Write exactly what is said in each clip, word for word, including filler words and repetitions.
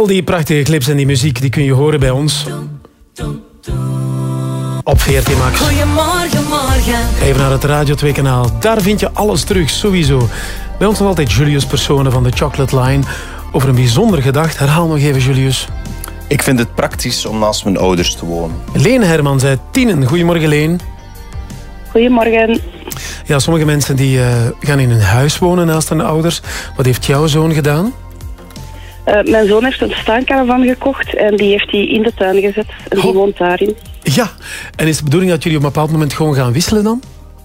Al die prachtige clips en die muziek die kun je horen bij ons op veertien Max. Goedemorgen, morgen. Even naar het Radio twee kanaal. Daar vind je alles terug, sowieso. Bij ons nog altijd Julius Personen van de Chocolate Line. Over een bijzonder gedacht. Herhaal nog even, Julius. Ik vind het praktisch om naast mijn ouders te wonen. Leen Hermans uit Tienen. Goedemorgen, Leen. Goedemorgen. Ja, sommige mensen die, uh, gaan in een huis wonen naast hun ouders. Wat heeft jouw zoon gedaan? Uh, mijn zoon heeft een staancaravan gekocht en die heeft hij in de tuin gezet. En die Oh. woont daarin. Ja, en is de bedoeling dat jullie op een bepaald moment gewoon gaan wisselen dan?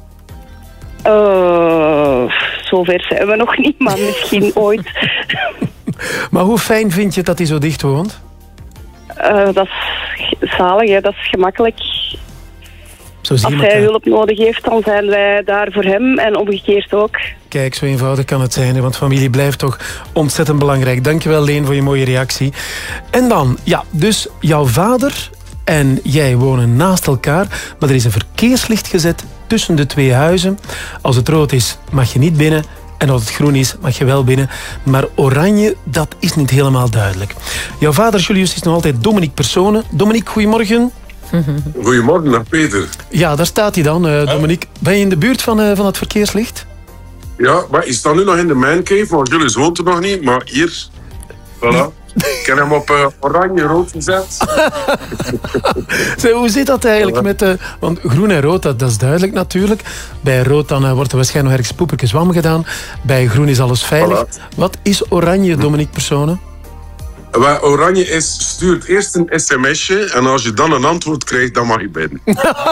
Uh, zover zijn we nog niet, maar misschien ooit. Maar hoe fijn vind je dat hij zo dicht woont? Uh, dat is zalig, hè. Dat is gemakkelijk. Zo zie je Als hij elkaar. hulp nodig heeft, dan zijn wij daar voor hem en omgekeerd ook. Kijk, zo eenvoudig kan het zijn, hè, want familie blijft toch ontzettend belangrijk. Dankjewel, Leen, voor je mooie reactie. En dan, ja, dus jouw vader en jij wonen naast elkaar, maar er is een verkeerslicht gezet tussen de twee huizen. Als het rood is, mag je niet binnen. En als het groen is, mag je wel binnen. Maar oranje, dat is niet helemaal duidelijk. Jouw vader, Julius, is nog altijd Dominique Personen. Dominique, goedemorgen. Goedemorgen, dag Peter. Ja, daar staat hij dan, uh, Dominique. Ben je in de buurt van, uh, van het verkeerslicht? Ja, maar je staat nu nog in de mancave, want jullie woont er nog niet. Maar hier, voilà. Ik heb hem op uh, oranje-rood gezet. Zo, hoe zit dat eigenlijk met... Uh, want groen en rood, dat, dat is duidelijk natuurlijk. Bij rood dan, uh, wordt er waarschijnlijk nog ergens poeperke zwam gedaan. Bij groen is alles veilig. Voilà. Wat is oranje, Dominique Personen? Wat oranje is, stuurt eerst een sms'je en als je dan een antwoord krijgt, dan mag je binnen.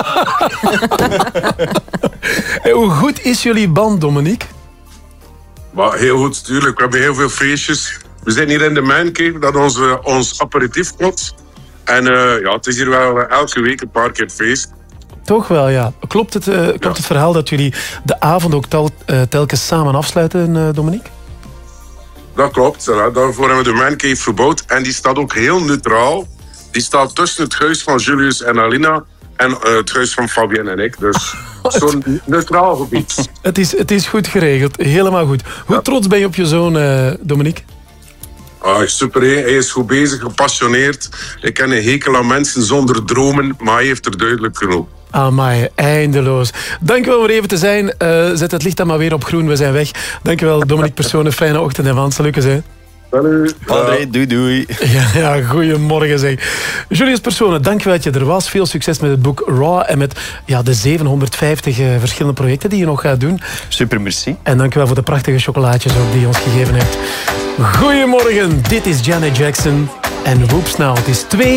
En hoe goed is jullie band, Dominique? Maar heel goed, natuurlijk. We hebben heel veel feestjes. We zijn hier in de mancave, dat is onze, ons aperitiefpot. En uh, ja, het is hier wel uh, elke week een paar keer feest. Toch wel, ja. Klopt het, uh, klopt Ja. het verhaal dat jullie de avond ook tel, uh, telkens samen afsluiten, uh, Dominique? Dat klopt, ja. Daarvoor hebben we de mancave verbouwd. En die staat ook heel neutraal. Die staat tussen het huis van Julius en Alina en uh, het huis van Fabienne en ik. Dus zo'n neutraal gebied. Het is, het is goed geregeld, helemaal goed. Hoe Ja. trots ben je op je zoon, uh, Dominique? Ah, super, hè. Hij is goed bezig, gepassioneerd. Ik ken een hekel aan mensen zonder dromen, maar hij heeft er duidelijk genoeg. Amai, eindeloos. Dankjewel voor even te zijn. Uh, zet het licht dan maar weer op groen, we zijn weg. Dankjewel, Dominique Personen. Fijne ochtend en van. Salucus, hè. Salut. André, doei doei. Ja, ja, goedemorgen zeg. Julius Personen, dankjewel dat je er was. Veel succes met het boek Raw en met ja, de zevenhonderdvijftig uh, verschillende projecten die je nog gaat doen. Super, merci. En dankjewel voor de prachtige chocolaatjes ook die je ons gegeven hebt. Goedemorgen, dit is Janet Jackson en Whoops Now. Het is twee